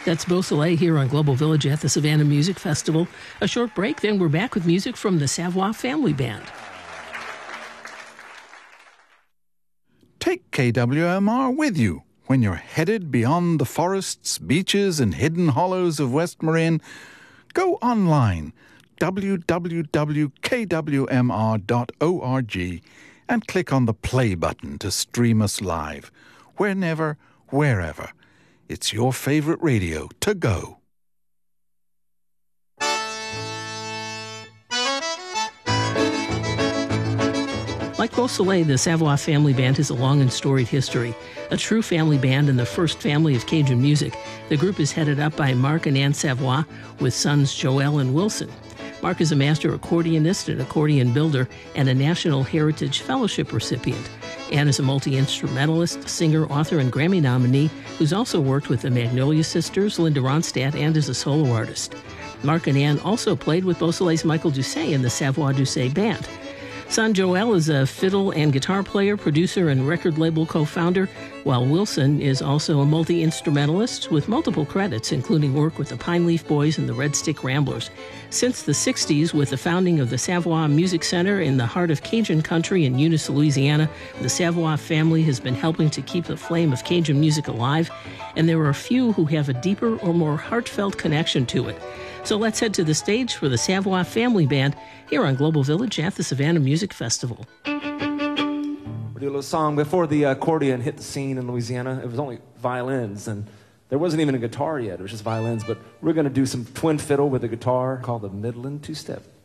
That's Beausoleil here on Global Village at the Savannah Music Festival. A short break, then we're back with music from the Savoy Family Band. Take KWMR with you when you're headed beyond the forests, beaches, and hidden hollows of West Marin. Go online, www.kwmr.org, and click on the play button to stream us live. Whenever, wherever. It's your favorite radio to go. Like Beausoleil, the Savoy Family Band has a long and storied history. A true family band and the first family of Cajun music, the group is headed up by Mark and Ann Savoy with sons Joel and Wilson. Mark is a master accordionist, an accordion builder, and a National Heritage Fellowship recipient. Ann is a multi-instrumentalist, singer, author, and Grammy nominee who's also worked with the Magnolia Sisters, Linda Ronstadt, and is a solo artist. Mark and Ann also played with Beausoleil's Michael Doucet in the Savoy Doucet Band. Son Joel is a fiddle and guitar player, producer, and record label co-founder, while Wilson is also a multi-instrumentalist with multiple credits, including work with the Pine Leaf Boys and the Red Stick Ramblers. Since the 60s, with the founding of the Savoy Music Center in the heart of Cajun country in Eunice, Louisiana, the Savoy family has been helping to keep the flame of Cajun music alive, and there are a few who have a deeper or more heartfelt connection to it. So let's head to the stage for the Savoy Family Band here on Global Village at the Savannah Music Festival. We'll do a little song. Before the accordion hit the scene in Louisiana, it was only violins, and there wasn't even a guitar yet. It was just violins, but we're going to do some twin fiddle with a guitar called the Midland Two-Step.